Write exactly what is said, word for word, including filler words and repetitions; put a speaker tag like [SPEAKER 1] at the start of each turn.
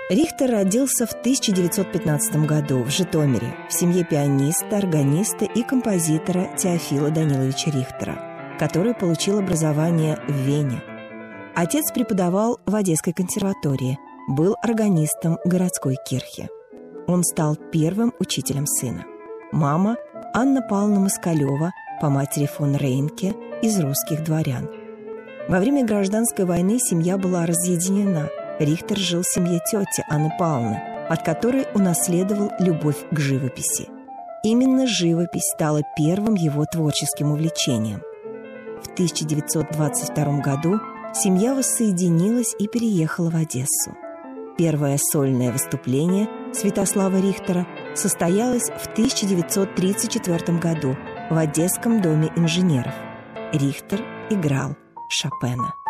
[SPEAKER 1] Рихтер родился в тысяча девятьсот пятнадцатом году в Житомире в семье пианиста, органиста и композитора Теофила Даниловича Рихтера, который получил образование в Вене. Отец преподавал в Одесской консерватории, был органистом городской кирхи. Он стал первым учителем сына. Мама – Анна Павловна Москалева, по матери фон Рейнке, из русских дворян. Во время гражданской войны семья была разъединена. Рихтер жил в семье тети Анны Павловны, от которой унаследовал любовь к живописи. Именно живопись стала первым его творческим увлечением. В тысяча девятьсот двадцать втором году семья воссоединилась и переехала в Одессу. Первое сольное выступление Святослава Рихтера состоялось в тысяча девятьсот тридцать четвёртом году в Одесском доме инженеров. Рихтер играл Шопена.